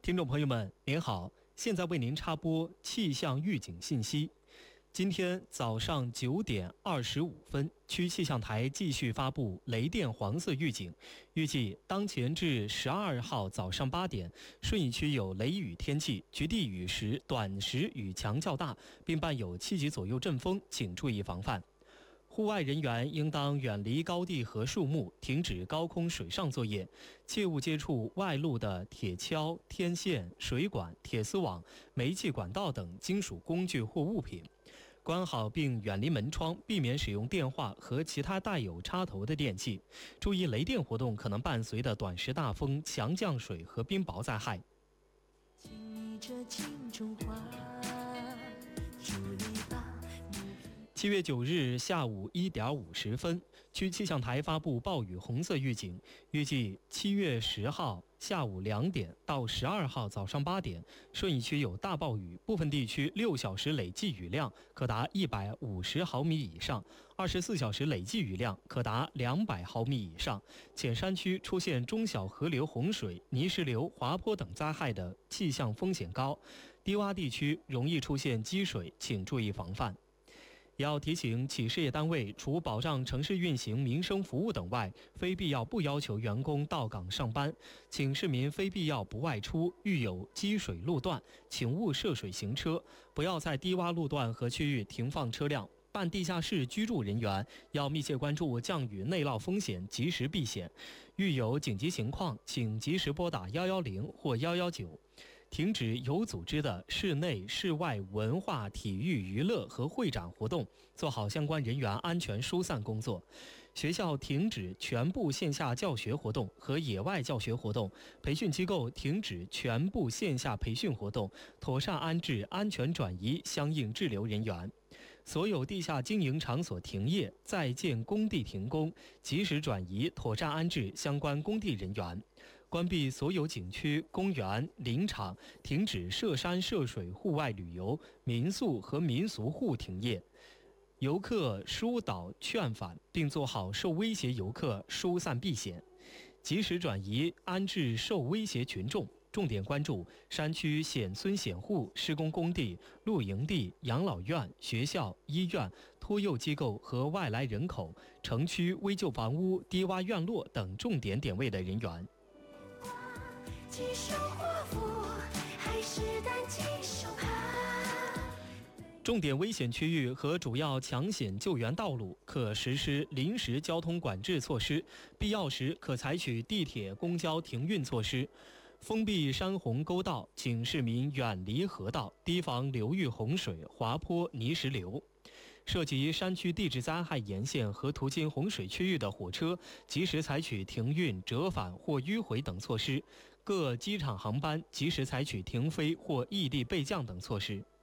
听众朋友们，您好，现在为您插播气象预警信息。今天早上9点25分，区气象台继续发布雷电黄色预警，预计当前至12号早上8点，顺义区有雷雨天气，局地雨时短时雨强较大，并伴有7级左右阵风，请注意防范。户外人员应当远离高地和树木，停止高空水上作业，切勿接触外露的铁锹、天线、水管、铁丝网、煤气管道等金属工具或物品。关好并远离门窗，避免使用电话和其他带有插头的电器。注意雷电活动可能伴随的短时大风、强降水和冰雹灾害。7月9日下午1点50分，区气象台发布暴雨红色预警，预计7月10号下午2点到12号早上8点，顺义区有大暴雨，部分地区6小时累计雨量可达150毫米以上，24小时累计雨量可达200毫米以上。浅山区出现中小河流洪水、泥石流、滑坡等灾害的气象风险高，低洼地区容易出现积水，请注意防范。要提醒企事业单位，除保障城市运行民生服务等外，非必要不要求员工到岗上班，请市民非必要不外出，遇有积水路段，请勿涉水行车，不要在低洼路段和区域停放车辆。办地下室居住人员要密切关注降雨内涝风险，及时避险，遇有紧急情况，请及时拨打110或119。停止有组织的室内、室外文化、体育、娱乐和会展活动，做好相关人员安全疏散工作。学校停止全部线下教学活动和野外教学活动，培训机构停止全部线下培训活动，妥善安置、安全转移相应滞留人员。所有地下经营场所停业，在建工地停工，及时转移、妥善安置相关工地人员。关闭所有景区、公园、林场，停止涉山涉水户外旅游，民宿和民俗户停业。游客疏导劝返，并做好受威胁游客疏散避险，及时转移安置受威胁群众。重点关注山区险村险户、施工工地、露营地、养老院、学校、医院、托幼机构和外来人口、城区危旧房屋、低洼院落等重点点位的人员。重点危险区域和主要抢险救援道路可实施临时交通管制措施，必要时可采取地铁、公交停运措施。封闭山洪沟道，请市民远离河道，提防流域洪水、滑坡、泥石流。涉及山区地质灾害沿线和途经洪水区域的火车，及时采取停运、折返或迂回等措施。各机场航班及时采取停飞或异地备降等措施。